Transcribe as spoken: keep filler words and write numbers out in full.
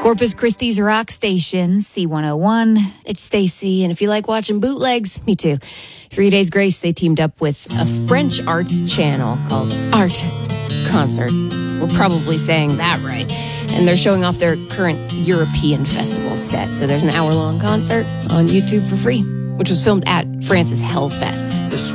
Corpus Christi's rock station, C one oh one. It's Stacy, and if you like watching bootlegs, me too. Three Days Grace, they teamed up with a French arts channel called Art Concert. We're probably saying that right. And they're showing off their current European festival set. So there's an hour-long concert on YouTube for free, which was filmed at France's Hellfest.